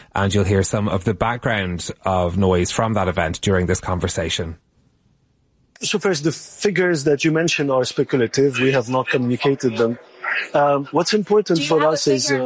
and you'll hear some of the background of noise from that event during this conversation. So first, the figures that you mentioned are speculative. We have not communicated them. What's important for us is so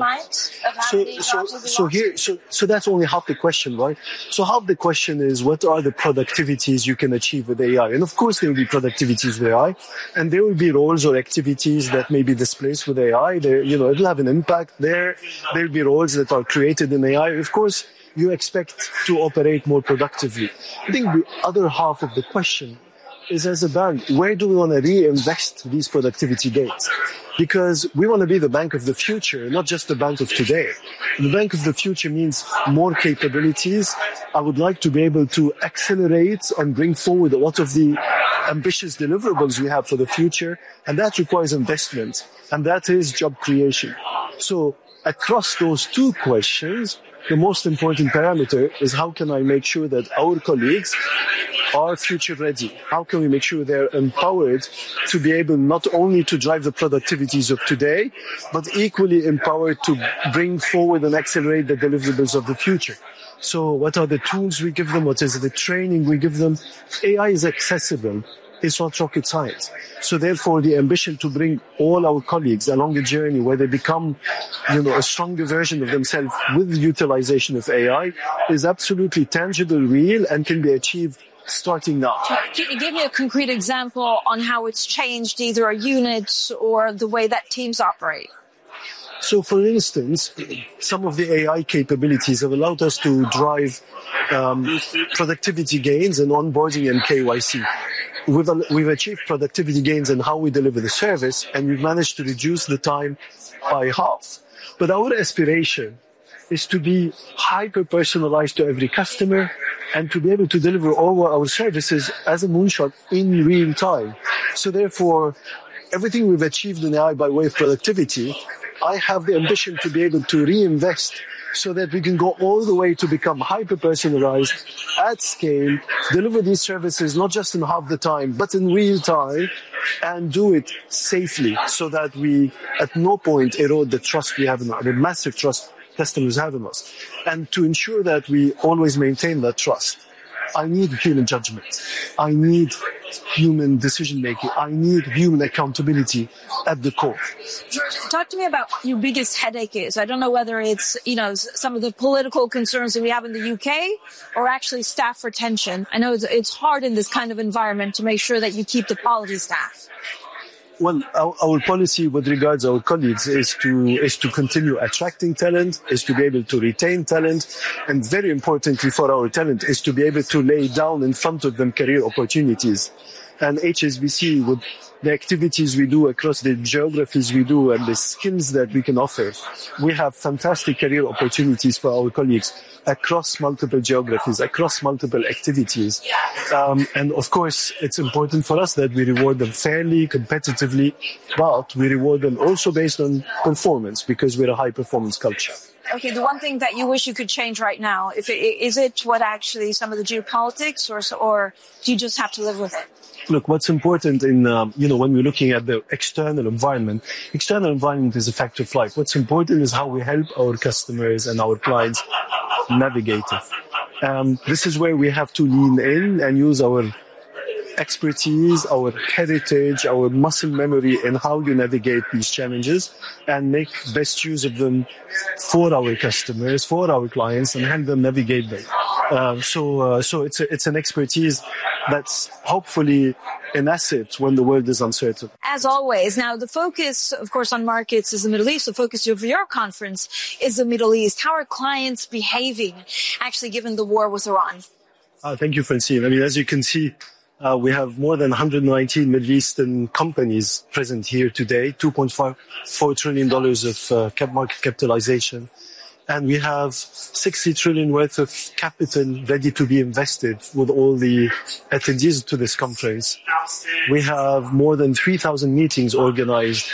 that's only half the question, right? So half the question is, what are the productivities you can achieve with AI? And of course there will be productivities with AI, and there will be roles or activities that may be displaced with AI. It'll have an impact there. There'll be roles that are created in AI. Of course, you expect to operate more productively. I think the other half of the question is, as a bank, where do we want to reinvest these productivity gains? Because we want to be the bank of the future, not just the bank of today. The bank of the future means more capabilities. I would like to be able to accelerate and bring forward a lot of the ambitious deliverables we have for the future, and that requires investment, and that is job creation. So across those two questions, the most important parameter is, how can I make sure that our colleagues are future ready? How can we make sure they're empowered to be able not only to drive the productivities of today, but equally empowered to bring forward and accelerate the deliverables of the future? So what are the tools we give them? What is the training we give them? AI is accessible. It's not rocket science. So therefore, the ambition to bring all our colleagues along a journey where they become, a stronger version of themselves with the utilization of AI is absolutely tangible, real, and can be achieved starting now. Can you give me a concrete example on how it's changed either a unit or the way that teams operate? So, for instance, some of the AI capabilities have allowed us to drive productivity gains in onboarding and KYC. We've achieved productivity gains in how we deliver the service, and we've managed to reduce the time by half. But our aspiration is to be hyper-personalized to every customer and to be able to deliver all our services as a moonshot in real time. So therefore, everything we've achieved in AI by way of productivity, I have the ambition to be able to reinvest so that we can go all the way to become hyper-personalized at scale, deliver these services not just in half the time, but in real time, and do it safely so that we at no point erode the trust we have in us, the massive trust customers have in us. And to ensure that we always maintain that trust, I need human judgment. I need human decision-making. I need human accountability at the core. Talk to me about your biggest headache is. I don't know whether it's, some of the political concerns that we have in the UK or actually staff retention. I know it's hard in this kind of environment to make sure that you keep the quality staff. Well, our policy with regards to our colleagues is to continue attracting talent, is to be able to retain talent, and very importantly for our talent is to be able to lay down in front of them career opportunities. And HSBC, with the activities we do across the geographies we do and the skills that we can offer, we have fantastic career opportunities for our colleagues across multiple geographies, across multiple activities. And of course, it's important for us that we reward them fairly, competitively, but we reward them also based on performance, because we're a high-performance culture. Okay, the one thing that you wish you could change right now, is it what actually some of the geopolitics, or do you just have to live with it? Look, what's important in, when we're looking at the external environment is a fact of life. What's important is how we help our customers and our clients navigate it. This is where we have to lean in and use our expertise, our heritage, our muscle memory in how you navigate these challenges and make best use of them for our customers, for our clients, and help them navigate them. So it's an expertise that's hopefully an asset when the world is uncertain. As always. Now, the focus, of course, on markets is the Middle East. The focus of your conference is the Middle East. How are clients behaving, actually, given the war with Iran? Thank you, Francine. I mean, as you can see, we have more than 119 Middle Eastern companies present here today, $2.4 trillion of market capitalization. And we have 60 trillion worth of capital ready to be invested with all the attendees to this conference. We have more than 3,000 meetings organized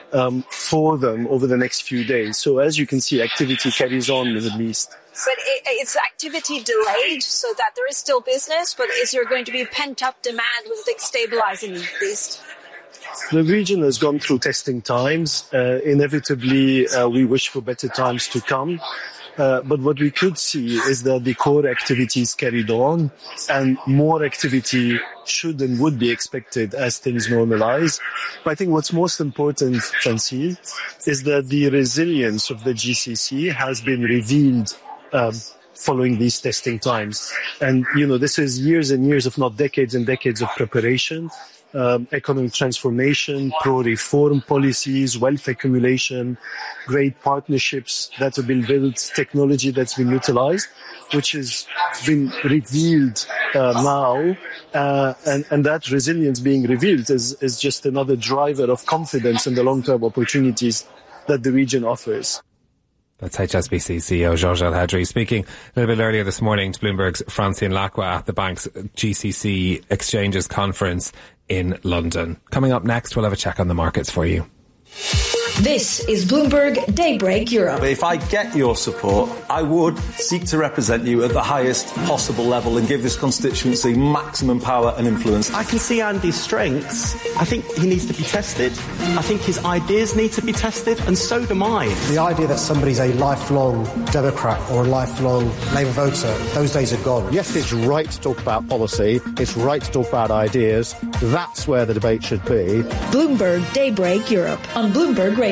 for them over the next few days. So as you can see, activity carries on in the Middle East. But it's activity delayed so that there is still business, but is there going to be pent-up demand with things stabilizing in the Middle East? The region has gone through testing times. Inevitably, we wish for better times to come. But what we could see is that the core activities carried on, and more activity should and would be expected as things normalize. But I think what's most important, Francine, is that the resilience of the GCC has been revealed following these testing times. And, this is years and years, if not decades and decades of preparation, economic transformation, pro-reform policies, wealth accumulation, great partnerships that have been built, technology that's been utilized, which has been revealed now. And that resilience being revealed is just another driver of confidence in the long-term opportunities that the region offers. That's HSBC CEO Georges El-Hedry speaking a little bit earlier this morning to Bloomberg's Francine Lacqua at the bank's GCC Exchanges Conference in London. Coming up next, we'll have a check on the markets for you. This is Bloomberg Daybreak Europe. If I get your support, I would seek to represent you at the highest possible level and give this constituency maximum power and influence. I can see Andy's strengths. I think he needs to be tested. I think his ideas need to be tested, and so do mine. The idea that somebody's a lifelong Democrat or a lifelong Labour voter, those days are gone. Yes, it's right to talk about policy. It's right to talk about ideas. That's where the debate should be. Bloomberg Daybreak Europe on Bloomberg Radio.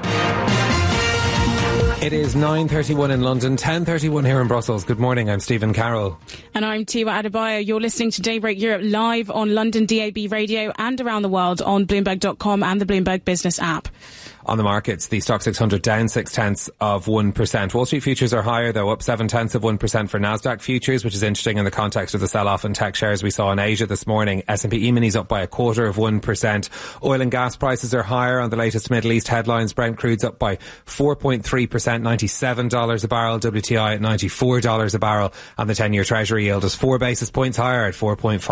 It is 9:31 in London, 10:31 here in Brussels. Good morning, I'm Stephen Carroll. And I'm Tiwa Adebayo. You're listening to Daybreak Europe live on London DAB radio and around the world on Bloomberg.com and the Bloomberg Business app. On the markets, the Stock 600 down 0.6%. Wall Street futures are higher, though, up 0.7% for Nasdaq futures, which is interesting in the context of the sell-off in tech shares we saw in Asia this morning. S&P E-minis up by 0.25%. Oil and gas prices are higher on the latest Middle East headlines. Brent crude's up by 4.3%, $97 a barrel. WTI at $94 a barrel. And the 10-year Treasury yield is 4 basis points higher at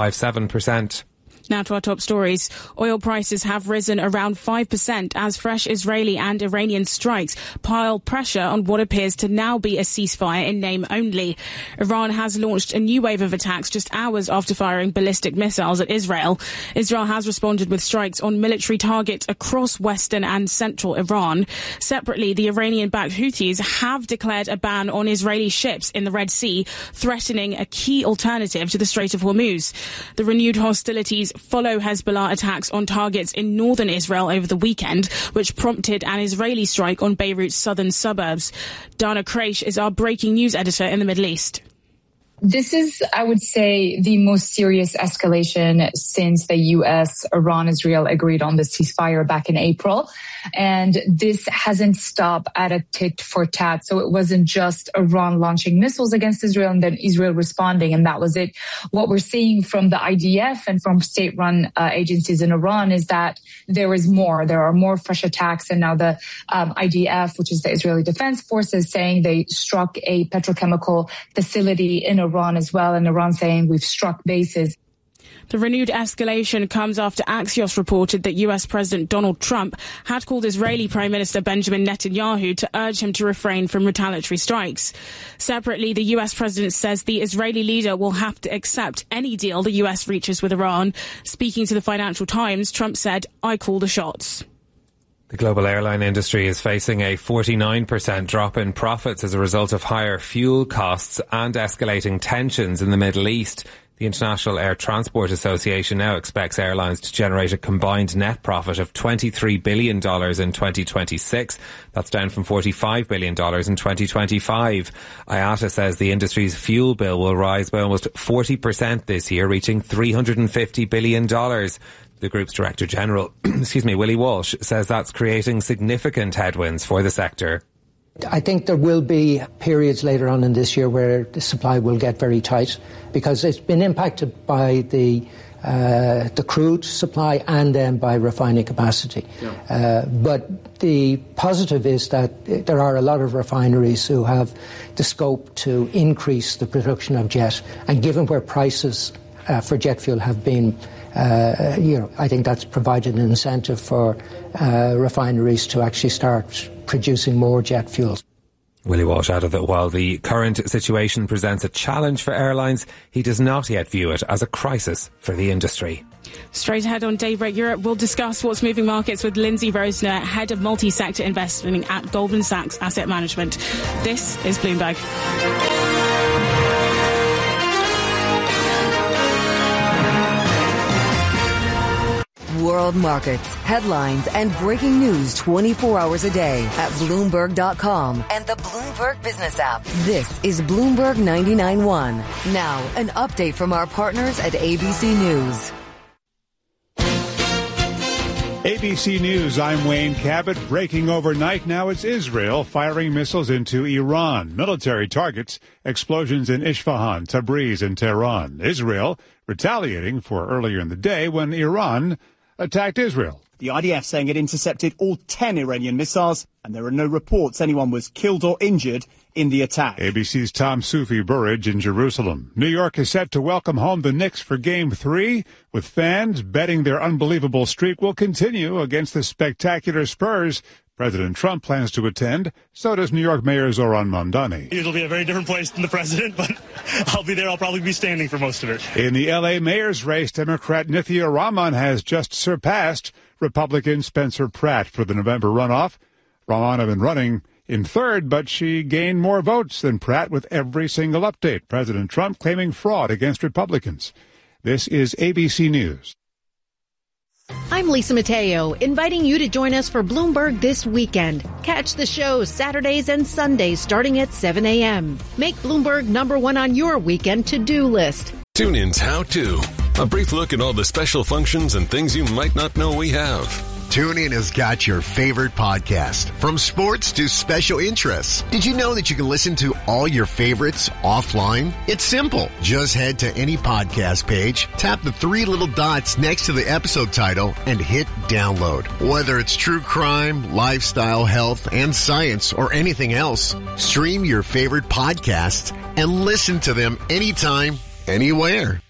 4.57%. Now to our top stories. Oil prices have risen around 5% as fresh Israeli and Iranian strikes pile pressure on what appears to now be a ceasefire in name only. Iran has launched a new wave of attacks just hours after firing ballistic missiles at Israel. Israel has responded with strikes on military targets across western and central Iran. Separately, the Iranian-backed Houthis have declared a ban on Israeli ships in the Red Sea, threatening a key alternative to the Strait of Hormuz. The renewed hostilities follow Hezbollah attacks on targets in northern Israel over the weekend, which prompted an Israeli strike on Beirut's southern suburbs. Dana Kreisch is our breaking news editor in the Middle East. This is, I would say, the most serious escalation since the U.S., Iran, Israel agreed on the ceasefire back in April. And this hasn't stopped at a tit for tat. So it wasn't just Iran launching missiles against Israel and then Israel responding, and that was it. What we're seeing from the IDF and from state-run agencies in Iran is that there is more. There are more fresh attacks. And now the IDF, which is the Israeli Defense Forces, saying they struck a petrochemical facility in Iran as well, and Iran saying we've struck bases. The renewed escalation comes after Axios reported that US President Donald Trump had called Israeli Prime Minister Benjamin Netanyahu to urge him to refrain from retaliatory strikes. Separately, the US president says the Israeli leader will have to accept any deal the US reaches with Iran. Speaking to the Financial Times, Trump said, "I call the shots." The global airline industry is facing a 49% drop in profits as a result of higher fuel costs and escalating tensions in the Middle East. The International Air Transport Association now expects airlines to generate a combined net profit of $23 billion in 2026. That's down from $45 billion in 2025. IATA says the industry's fuel bill will rise by almost 40% this year, reaching $350 billion. The group's Director General, Willie Walsh, says that's creating significant headwinds for the sector. I think there will be periods later on in this year where the supply will get very tight because it's been impacted by the crude supply and then by refining capacity. Yeah. But the positive is that there are a lot of refineries who have the scope to increase the production of jet, and given where prices for jet fuel have been, I think that's provided an incentive for refineries to actually start producing more jet fuels. Willie Walsh added that while the current situation presents a challenge for airlines, he does not yet view it as a crisis for the industry. Straight ahead on Daybreak Europe, we'll discuss what's moving markets with Lindsay Rosner, head of multi-sector investing at Goldman Sachs Asset Management. This is Bloomberg. World markets, headlines, and breaking news 24 hours a day at Bloomberg.com and the Bloomberg Business app. This is Bloomberg 99.1. Now, an update from our partners at ABC News. ABC News, I'm Wayne Cabot. Breaking overnight now, it's Israel firing missiles into Iran. Military targets, explosions in Isfahan, Tabriz, and Tehran. Israel retaliating for earlier in the day when Iran attacked Israel. The IDF saying it intercepted all 10 Iranian missiles, and there are no reports anyone was killed or injured in the attack. ABC's Tom Soufi Burridge in Jerusalem. New York is set to welcome home the Knicks for Game 3, with fans betting their unbelievable streak will continue against the spectacular Spurs. President Trump plans to attend. So does New York Mayor Zoran Mamdani. It'll be a very different place than the president, but I'll be there. I'll probably be standing for most of it. In the L.A. mayor's race, Democrat Nithya Raman has just surpassed Republican Spencer Pratt for the November runoff. Raman had been running in third, but she gained more votes than Pratt with every single update. President Trump claiming fraud against Republicans. This is ABC News. I'm Lisa Mateo, inviting you to join us for Bloomberg This Weekend. Catch the show Saturdays and Sundays starting at 7 a.m. Make Bloomberg #1 on your weekend to-do list. TuneIn's How To. A brief look at all the special functions and things you might not know we have. TuneIn has got your favorite podcast, from sports to special interests. Did you know that you can listen to all your favorites offline? It's simple. Just head to any podcast page, tap the 3 little dots next to the episode title, and hit download. Whether it's true crime, lifestyle, health, and science, or anything else, stream your favorite podcasts and listen to them anytime, anywhere.